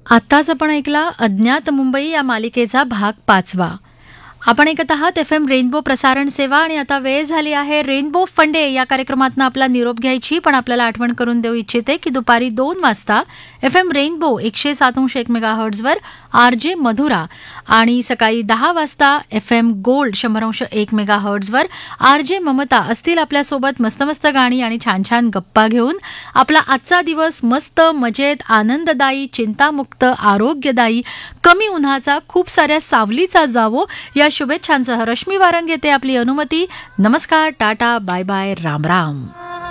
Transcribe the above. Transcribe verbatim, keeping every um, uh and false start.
आत्ताच आपण ऐकला अज्ञात मुंबई या मालिकेचा भाग पाचवा. आपण ऐकत आहात एफ एम रेनबो प्रसारण सेवा आणि आता वेळ झाली आहे रेनबो फंडे या कार्यक्रमातनं आपला निरोप घ्यायची. पण आपल्याला आठवण करून देऊ इच्छिते की दुपारी दोन वाजता एफ एम रेनबो एकशे सात अंश एक मेगा हर्ट्झवर आर जे मधुरा आणि सकाळी दहा वाजता एफ एम गोल्ड शंभर अंश एक मेगा हर्ट्झवर आर जे ममता असतील आपल्यासोबत मस्त मस्त गाणी आणि छान छान गप्पा घेऊन. आपला आजचा दिवस मस्त मजेत आनंददायी चिंतामुक्त आरोग्यदायी कमी उन्हाचा खूप साऱ्या सावलीचा जावो या शुभेच्छांसह रश्मी वारंग येते आपली अनुमती. नमस्कार, टाटा, बाय बाय, राम राम.